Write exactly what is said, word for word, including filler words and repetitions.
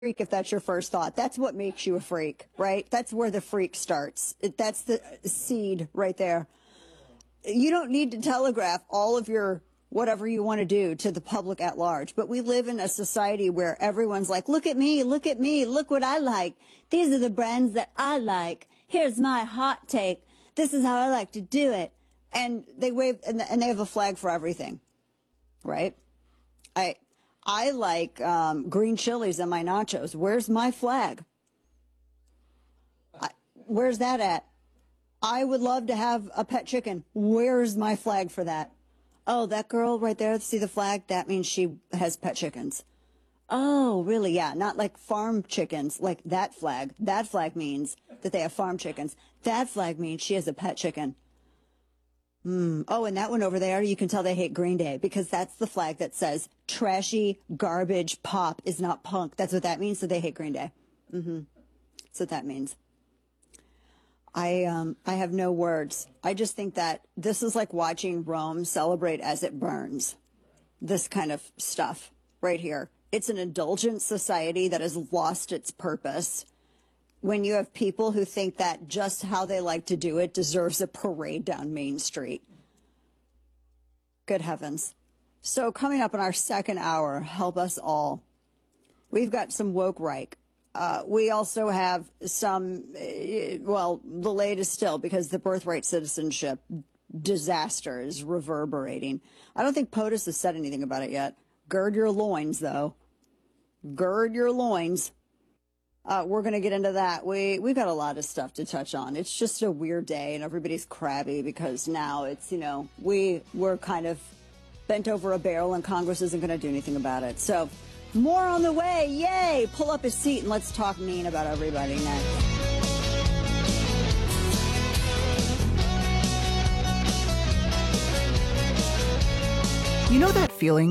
freak if that's your first thought. That's what makes you a freak, right? That's where the freak starts. It, that's the seed right there. You don't need to telegraph all of your whatever you want to do to the public at large. But we live in a society where everyone's like, look at me, look at me, look what I like. These are the brands that I like. Here's my hot take. This is how I like to do it. And they wave, and, and they have a flag for everything, right? I... I like um, green chilies in my nachos. Where's my flag? I, where's that at? I would love to have a pet chicken. Where's my flag for that? Oh, that girl right there, see the flag? That means she has pet chickens. Oh, really? Yeah, not like farm chickens, like that flag. That flag means that they have farm chickens. That flag means she has a pet chicken. Mm. Oh, and that one over there, you can tell they hate Green Day because that's the flag that says trashy, garbage, pop is not punk. That's what that means, so they hate Green Day. Mm-hmm. That's what that means. I, um, I have no words. I just think that this is like watching Rome celebrate as it burns. This kind of stuff right here. It's an indulgent society that has lost its purpose. When you have people who think that just how they like to do it deserves a parade down Main Street. Good heavens. So coming up in our second hour, help us all. We've got some woke Reich. Uh, we also have some, uh, well, the latest still, because the birthright citizenship disaster is reverberating. I don't think POTUS has said anything about it yet. Gird your loins, though. Gird your loins. Uh, we're going to get into that. We, we've got a lot of stuff to touch on. It's just a weird day, and everybody's crabby because now it's, you know, we, we're kind of bent over a barrel, and Congress isn't going to do anything about it. So more on the way. Yay! Pull up a seat, and let's talk mean about everybody next. You know that feeling